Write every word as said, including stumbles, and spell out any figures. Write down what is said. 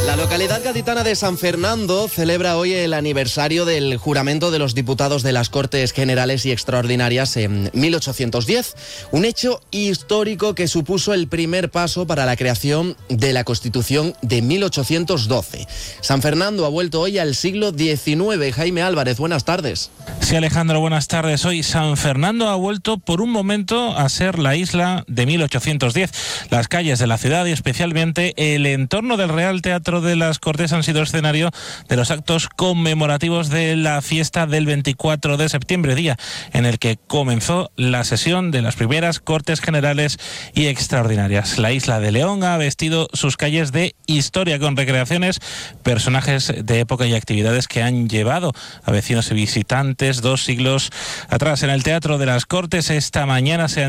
La localidad gaditana de San Fernando celebra hoy el aniversario del juramento de los diputados de las Cortes Generales y Extraordinarias en mil ochocientos diez, un hecho histórico que supuso el primer paso para la creación de la Constitución de mil ochocientos doce. San Fernando ha vuelto hoy al siglo diecinueve. Jaime Álvarez, buenas tardes. Sí, Alejandro, buenas tardes. Hoy San Fernando ha vuelto por un momento a ser la isla de mil ochocientos diez. Las calles de la ciudad y especialmente el entorno del Real Teatro de las Cortes han sido escenario de los actos conmemorativos de la fiesta del veinticuatro de septiembre, día en el que comenzó la sesión de las primeras Cortes Generales y Extraordinarias. La isla de León ha vestido sus calles de historia con recreaciones, personajes de época y actividades que han llevado a vecinos y visitantes dos siglos atrás. En el Teatro de las Cortes esta mañana se han